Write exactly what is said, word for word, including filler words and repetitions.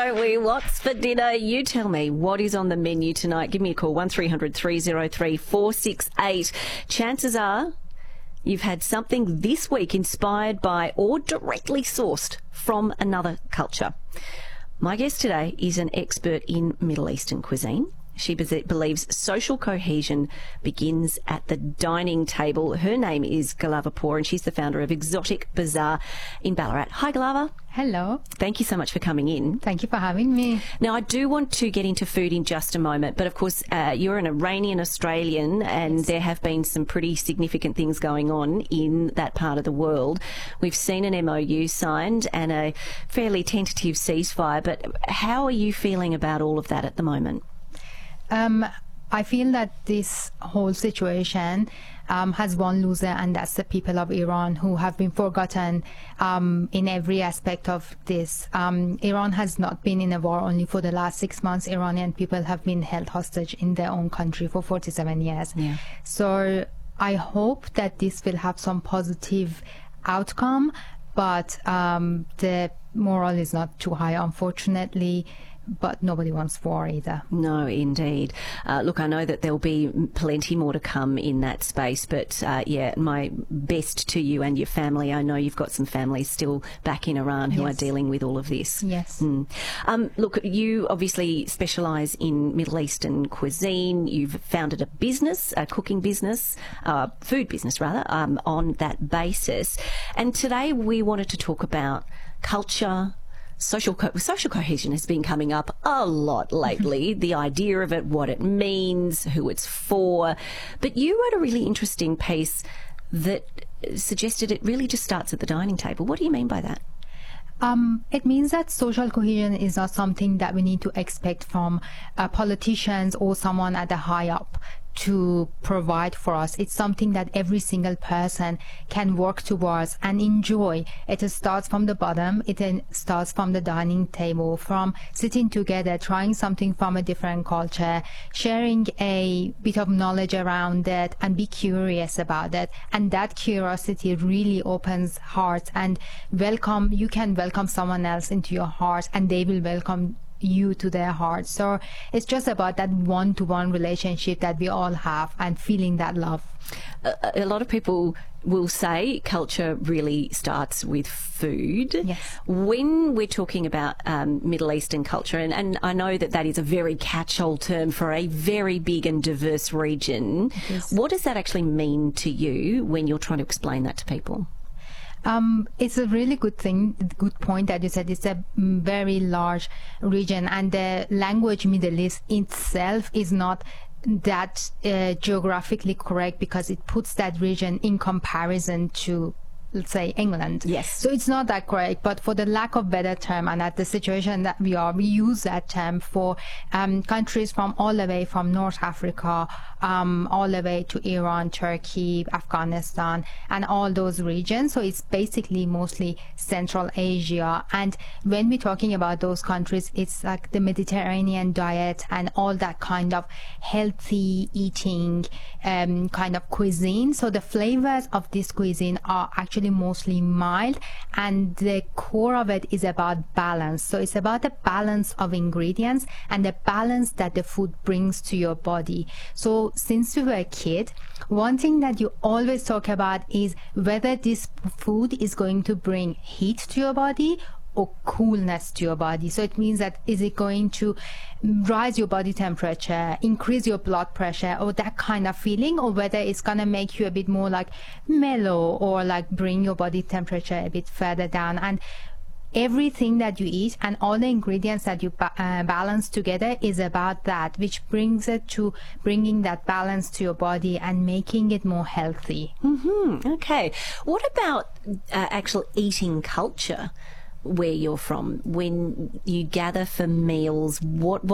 don't we? What's for dinner? You tell me what is on the menu tonight. Give me a call, one three hundred three oh three four six eight. Chances are you've had something this week inspired by or directly sourced from another culture. My guest today is an expert in Middle Eastern cuisine. She be- believes social cohesion begins at the dining table. Her name is Gulava Poor, and she's the founder of Exotic Bazaar in Ballarat. Hi, Gulava. Hello. Thank you so much for coming in. Thank you for having me. Now, I do want to get into food in just a moment, but of course, uh, you're an Iranian Australian, and yes, there have been some pretty significant things going on in that part of the world. We've seen an M O U signed and a fairly tentative ceasefire, but how are you feeling about all of that at the moment? Um, I feel that this whole situation um, has one loser, and that's the people of Iran, who have been forgotten um, in every aspect of this. Um, Iran has not been in a war only for the last six months. Iranian people have been held hostage in their own country for forty-seven years. Yeah. So I hope that this will have some positive outcome, but um, the moral is not too high, unfortunately. But nobody wants war either. No, indeed. Uh, look, I know that there'll be plenty more to come in that space, but uh, yeah, my best to you and your family. I know you've got some families still back in Iran who yes. are dealing with all of this. Yes. Mm. Um, look, you obviously specialise in Middle Eastern cuisine. You've founded a business, a cooking business, uh, food business rather, um, on that basis. And today we wanted to talk about culture. Social co- social cohesion has been coming up a lot lately, the idea of it, what it means, who it's for. But you wrote a really interesting piece that suggested it really just starts at the dining table. What do you mean by that? Um, it means that social cohesion is not something that we need to expect from uh, politicians or someone at the high up to provide for us. It's something that every single person can work towards and enjoy. It starts from the bottom. It then starts from the dining table, from sitting together, trying something from a different culture, sharing a bit of knowledge around it, and be curious about it. And that curiosity really opens hearts, and welcome. You can welcome someone else into your heart, and they will welcome you to their heart. So it's just about that one-to-one relationship that we all have and feeling that love. A, a lot of people will say culture really starts with food. Yes. When we're talking about um, Middle Eastern culture, and, and I know that that is a very catch-all term for a very big and diverse region, what does that actually mean to you when you're trying to explain that to people? Um, it's a really good thing, good point that you said. It's a very large region, and the language Middle East itself is not that uh, geographically correct, because it puts that region in comparison to, let's say, England. Yes. So it's not that correct, but for the lack of better term, and at the situation that we are, we use that term for um, countries from all the way from North Africa, um, all the way to Iran, Turkey, Afghanistan, and all those regions. So it's basically mostly Central Asia. And when we're talking about those countries, it's like the Mediterranean diet and all that kind of healthy eating um, kind of cuisine. So the flavors of this cuisine are actually mostly mild, and the core of it is about balance. So it's about the balance of ingredients and the balance that the food brings to your body. So since you were a kid, one thing that you always talk about is whether this food is going to bring heat to your body or coolness to your body. So it means that is it going to rise your body temperature, increase your blood pressure, or that kind of feeling, or whether it's going to make you a bit more like mellow, or like bring your body temperature a bit further down. And everything that you eat and all the ingredients that you ba- uh, balance together is about that, which brings it to bringing that balance to your body and making it more healthy. Mm-hmm. Okay. What about uh, actual eating culture where you're from? When you gather for meals, what